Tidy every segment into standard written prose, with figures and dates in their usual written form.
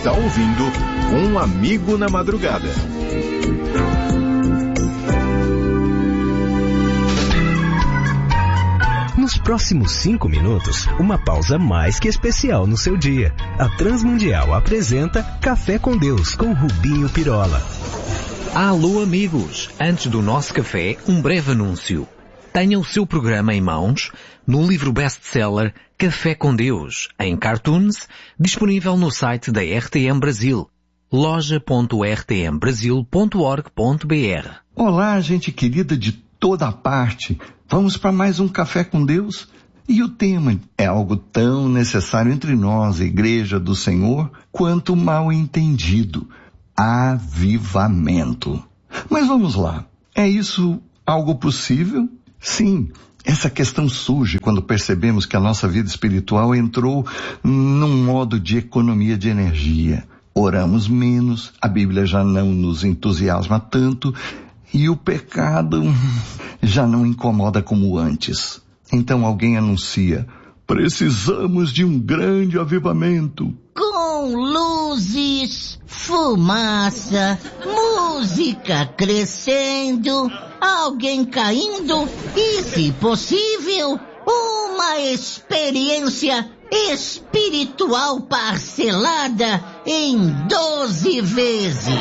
está ouvindo Um Amigo na Madrugada. Nos próximos 5 minutos, uma pausa mais que especial no seu dia. A Transmundial apresenta Café com Deus, com Rubinho Pirola. Alô amigos, antes do nosso café, um breve anúncio. Tenha o seu programa em mãos no livro best-seller Café com Deus, em cartoons, disponível no site da RTM Brasil, loja.rtmbrasil.org.br. Olá, gente querida de toda a parte. Vamos para mais um Café com Deus? E o tema é algo tão necessário entre nós, a Igreja do Senhor, quanto mal entendido: avivamento. Mas vamos lá. É isso algo possível? Sim. Essa questão surge quando percebemos que a nossa vida espiritual entrou num modo de economia de energia. Oramos menos, a Bíblia já não nos entusiasma tanto e o pecado já não incomoda como antes. Então alguém anuncia: precisamos de um grande avivamento. Com luzes, fumaça, música crescendo, alguém caindo e, se possível, uma experiência espiritual parcelada em 12 vezes.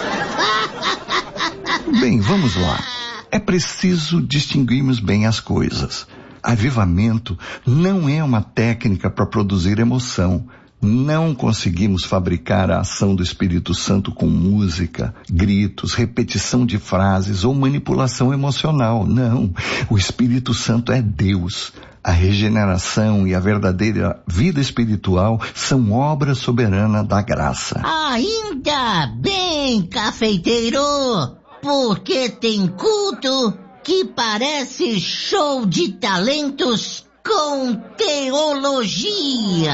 Bem, vamos lá. É preciso distinguirmos bem as coisas. Avivamento não é uma técnica para produzir emoção. Não conseguimos fabricar a ação do Espírito Santo com música, gritos, repetição de frases ou manipulação emocional. Não, o Espírito Santo é Deus. A regeneração e a verdadeira vida espiritual são obra soberana da graça. Ainda bem, cafeiteiro, porque tem culto que parece show de talentos com teologia.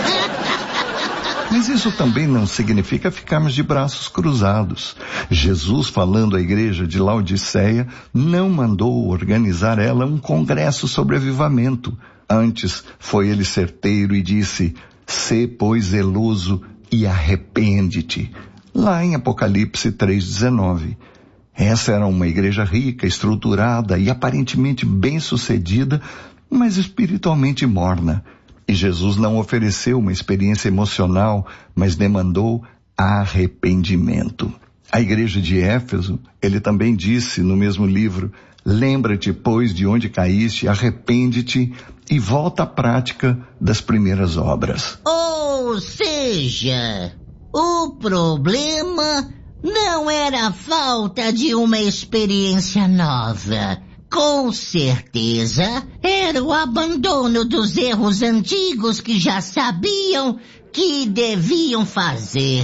Mas isso também não significa ficarmos de braços cruzados. Jesus, falando à igreja de Laodiceia, não mandou organizar ela um congresso sobre avivamento. Antes, foi ele certeiro e disse: sê, pois, zeloso e arrepende-te. Lá em Apocalipse 3:19. Essa era uma igreja rica, estruturada e aparentemente bem-sucedida, mas espiritualmente morna. E Jesus não ofereceu uma experiência emocional, mas demandou arrependimento. A igreja de Éfeso, ele também disse no mesmo livro: lembra-te, pois, de onde caíste, arrepende-te e volta à prática das primeiras obras. Ou seja, o problema não era a falta de uma experiência nova. Com certeza, era o abandono dos erros antigos que já sabiam que deviam fazer.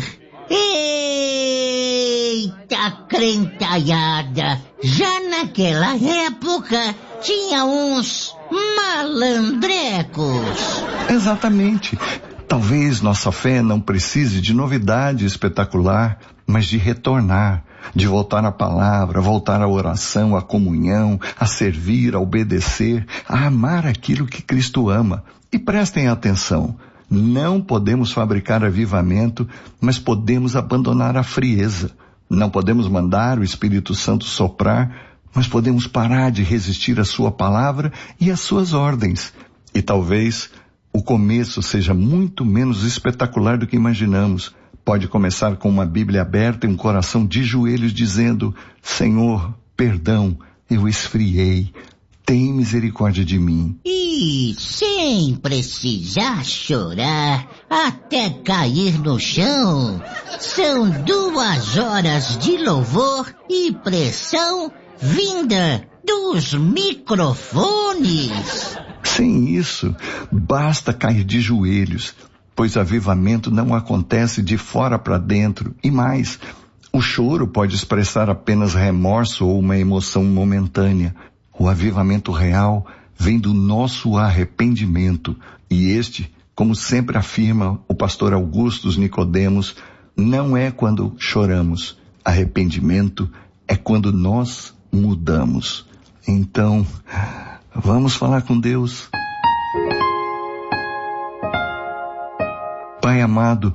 Eita crentalhada! Já naquela época, tinha uns malandrecos. Exatamente. Talvez nossa fé não precise de novidade espetacular, mas de retornar, de voltar à palavra, voltar à oração, à comunhão, a servir, a obedecer, a amar aquilo que Cristo ama. E prestem atenção, não podemos fabricar avivamento, mas podemos abandonar a frieza. Não podemos mandar o Espírito Santo soprar, mas podemos parar de resistir à sua palavra e às suas ordens. E talvez o começo seja muito menos espetacular do que imaginamos. Pode começar com uma Bíblia aberta e um coração de joelhos dizendo: Senhor, perdão, eu esfriei, tem misericórdia de mim. E sem precisar chorar até cair no chão. São 2 horas de louvor e pressão vinda dos microfones. Sem isso, basta cair de joelhos, pois avivamento não acontece de fora para dentro. E mais, o choro pode expressar apenas remorso ou uma emoção momentânea. O avivamento real vem do nosso arrependimento. E este, como sempre afirma o pastor Augustus Nicodemos, não é quando choramos. Arrependimento é quando nós mudamos. Então, vamos falar com Deus. Pai amado,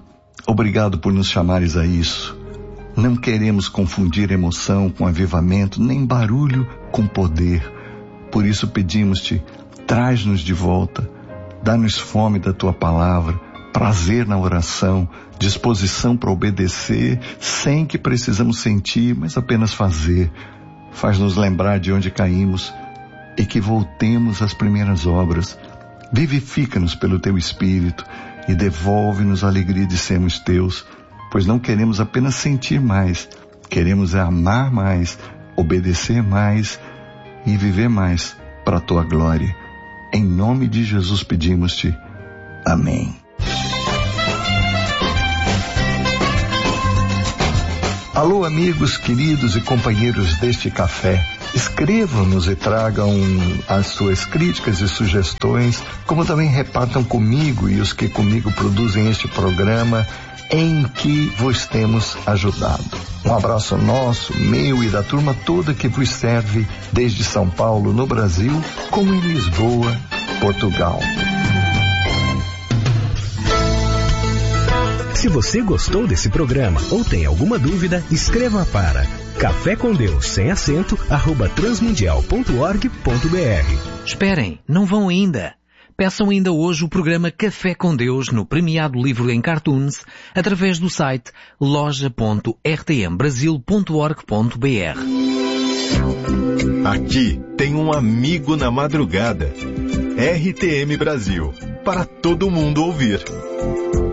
Obrigado por nos chamares a isso. Não queremos confundir emoção com avivamento, nem barulho com poder. Por isso pedimos-te, traz-nos de volta, dá-nos fome da tua palavra, prazer na oração, disposição para obedecer, sem que precisamos sentir, mas apenas fazer. Faz-nos lembrar de onde caímos e que voltemos às primeiras obras. Vivifica-nos pelo teu Espírito e devolve-nos a alegria de sermos teus, pois não queremos apenas sentir mais, queremos amar mais, obedecer mais e viver mais para a tua glória. Em nome de Jesus pedimos-te. Amém. Alô, amigos queridos e companheiros deste café. Escrevam-nos e tragam as suas críticas e sugestões, como também repartam comigo e os que comigo produzem este programa em que vos temos ajudado. Um abraço nosso, meu e da turma toda que vos serve desde São Paulo, no Brasil, como em Lisboa, Portugal. Se você gostou desse programa ou tem alguma dúvida, escreva para Café com Deus, sem acento, @transmundial.org.br. Esperem, não vão ainda. Peçam ainda hoje o programa Café com Deus no premiado livro em cartoons através do site loja.rtmbrasil.org.br. Aqui tem um amigo na madrugada. RTM Brasil, para todo mundo ouvir.